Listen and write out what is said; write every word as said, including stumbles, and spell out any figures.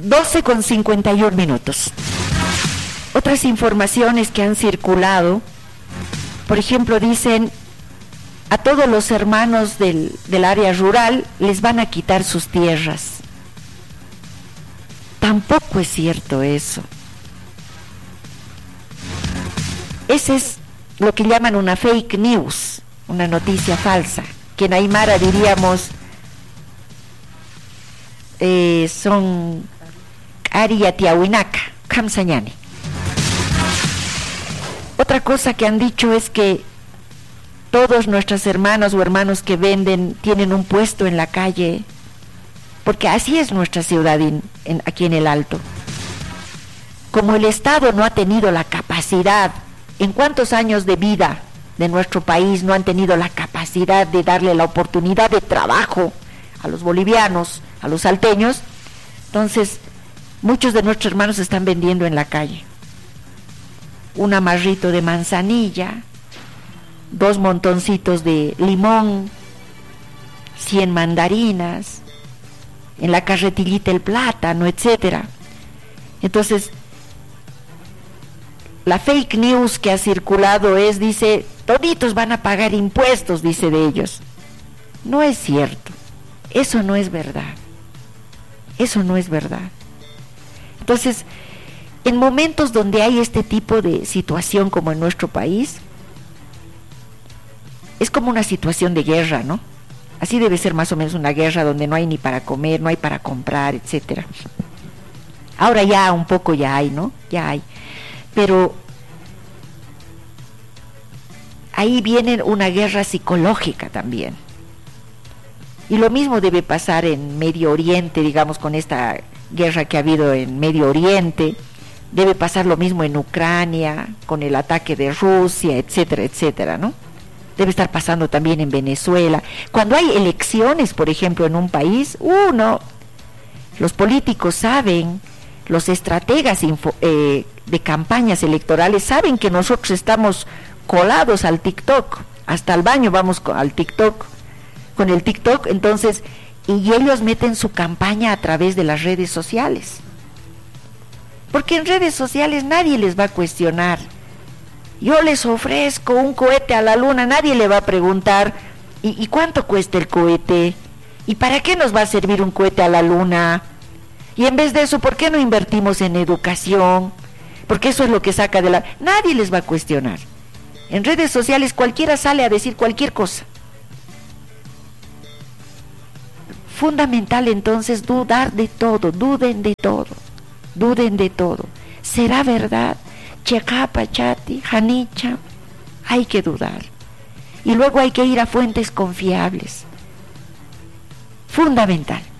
doce con cincuenta y uno minutos. Otras informaciones que han circulado, por ejemplo, dicen a todos los hermanos del, del área rural les van a quitar sus tierras. Tampoco es cierto eso. Ese es lo que llaman una fake news, una noticia falsa, que en Aymara diríamos eh, son Ariatiahuinaca, Kamsañani. Otra cosa que han dicho es que todos nuestros hermanos o hermanos que venden tienen un puesto en la calle, porque así es nuestra ciudad en, en, aquí en el Alto. Como el Estado no ha tenido la capacidad, ¿en cuántos años de vida de nuestro país no han tenido la capacidad de darle la oportunidad de trabajo a los bolivianos, a los salteños? Entonces, muchos de nuestros hermanos están vendiendo en la calle. Un amarrito de manzanilla, dos montoncitos de limón, cien mandarinas, en la carretillita el plátano, etcétera. Entonces, la fake news que ha circulado es, dice, toditos van a pagar impuestos, dice de ellos. No es cierto, eso no es verdad, eso no es verdad. Entonces, en momentos donde hay este tipo de situación como en nuestro país, es como una situación de guerra, ¿no? Así debe ser más o menos una guerra donde no hay ni para comer, no hay para comprar, etcétera. Ahora ya un poco ya hay, ¿no? Ya hay. Pero ahí viene una guerra psicológica también. Y lo mismo debe pasar en Medio Oriente, digamos, con esta guerra que ha habido en Medio Oriente. Debe pasar lo mismo en Ucrania, con el ataque de Rusia, etcétera, etcétera, ¿no? Debe estar pasando también en Venezuela. Cuando hay elecciones, por ejemplo, en un país, uno, los políticos saben, los estrategas info, eh, de campañas electorales saben que nosotros estamos colados al TikTok, hasta el baño vamos con, al TikTok, con el TikTok, entonces, y ellos meten su campaña a través de las redes sociales. Porque en redes sociales nadie les va a cuestionar. Yo les ofrezco un cohete a la luna, nadie le va a preguntar, ¿y, y cuánto cuesta el cohete? ¿Y para qué nos va a servir un cohete a la luna? Y en vez de eso, ¿por qué no invertimos en educación? Porque eso es lo que saca de la... Nadie les va a cuestionar. En redes sociales cualquiera sale a decir cualquier cosa. Fundamental entonces dudar de todo, duden de todo, duden de todo. ¿Será verdad? Checapa, chati, janicha, hay que dudar. Y luego hay que ir a fuentes confiables. Fundamental.